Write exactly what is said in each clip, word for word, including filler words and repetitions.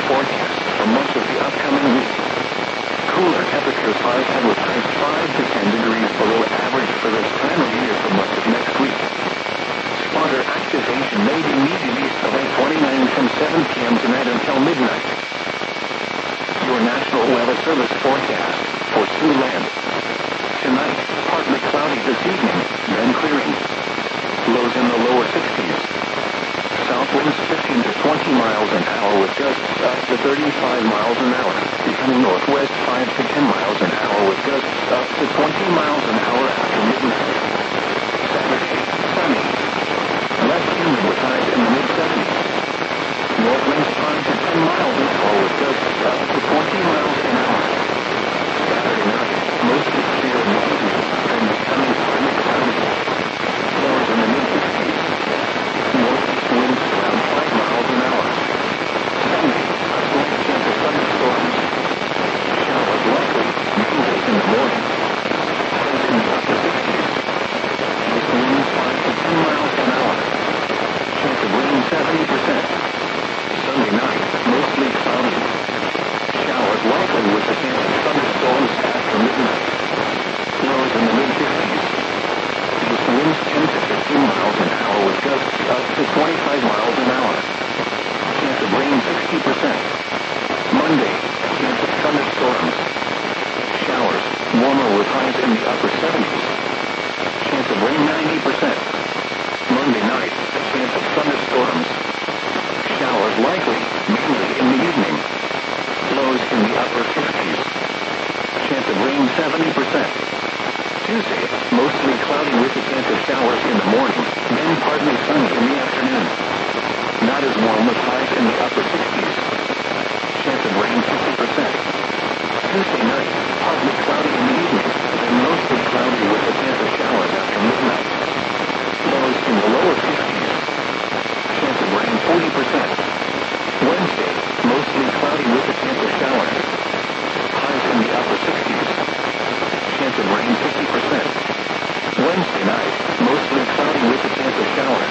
forecast for much of the upcoming week. Cooler temperatures are ahead with highs five to ten degrees below average for this time of year for much of next week. Spotter activation may be needed east of I twenty-nine from seven p m tonight until midnight. Your National Weather Service forecast for Siouxland. Tonight, partly cloudy this evening, then clearing. Lows in the lower sixties. South winds fifteen to twenty miles an hour with gusts up to thirty-five miles an hour, becoming northwest five to ten miles an hour with gusts up to twenty miles an hour after midnight. Saturday, sunny. Less humid with highs in the mid-seventies. North winds five to ten miles an hour with gusts up to twenty miles an hour. Saturday night, mostly clear and windy, then becoming partly cloudy. Lows in the mid-sixties. Northeast winds around five miles an hour. Sunday, a slight chance of thunderstorms. Showers likely, mainly in the morning. Highs in the upper sixties. East winds five to ten miles an hour. Chance of rain seventy percent. Sunday night, mostly cloudy. Showers likely with a chance of thunderstorms after midnight. Lows in the mid-fifties. East winds ten to fifteen miles an hour with gusts up to twenty-five miles an hour. Chance of rain sixty percent. Monday, chance of thunderstorms. Showers, warmer with highs in the upper seventies. Chance of rain ninety percent. Monday night, a chance of thunderstorms. Showers likely, mainly in the evening. Lows in the upper fifties. Chance of rain seventy percent. Tuesday, mostly cloudy with a chance of showers in the morning, then partly sunny in the afternoon. Not as warm with highs in the upper sixties. Chance of rain fifty percent. Tuesday night, partly cloudy in the evening, then mostly cloudy with a chance of showers after midnight. Lows in the lower fifties. Chance of rain forty percent. Wednesday, mostly cloudy with a chance of showers. Highs in the upper sixties. Chance of rain fifty percent. Wednesday night, mostly cloudy with a chance of showers.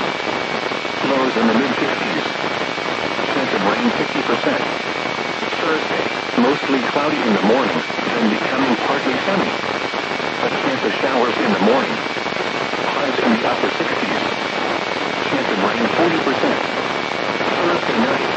Lows in the mid-fifties. Chance of rain fifty percent. Thursday, mostly cloudy in the morning, then becoming partly sunny. A chance of showers in the morning. Highs in the upper sixties. Chance of rain forty percent. Thursday night,